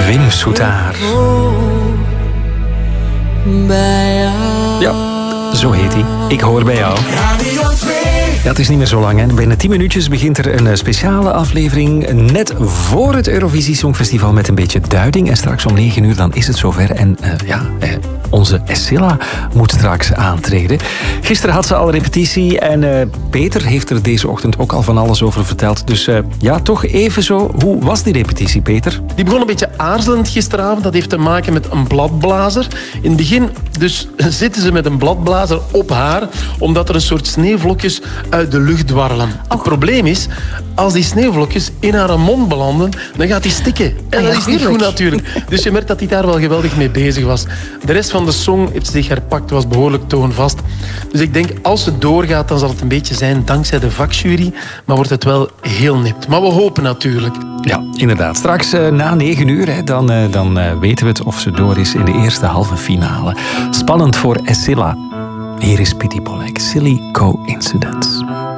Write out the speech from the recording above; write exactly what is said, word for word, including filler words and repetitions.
Wim Soetaar. Ja, zo heet hij. Ik hoor bij jou. Ja, het is niet meer zo lang. Hè. Binnen tien minuutjes begint er een speciale aflevering net voor het Eurovisie Songfestival met een beetje duiding. En straks om negen uur dan is het zover. En uh, ja, uh, onze Escilla moet straks aantreden. Gisteren had ze al repetitie en uh, Peter heeft er deze ochtend ook al van alles over verteld. Dus uh, ja, toch even zo. Hoe was die repetitie, Peter? Die begon een beetje aarzelend gisteravond. Dat heeft te maken met een bladblazer. In het begin dus zitten ze met een bladblazer op haar, omdat er een soort sneeuwvlokjes uit de lucht dwarrelen. Oh. Het probleem is, als die sneeuwvlokjes in haar mond belanden, dan gaat die stikken. En dat is niet goed natuurlijk. Dus je merkt dat hij daar wel geweldig mee bezig was. De rest van de song heeft zich herpakt, was behoorlijk toonvast. Dus ik denk, als het doorgaat, dan zal het een beetje zijn dankzij de vakjury, maar wordt het wel heel nipt. Maar we hopen natuurlijk. Ja, inderdaad. Straks uh, na negen uur, hè, dan, uh, dan uh, weten we het of ze door is in de eerste halve finale. Spannend voor Escilla. Hier is Pity Pollack, Silly Coincidence.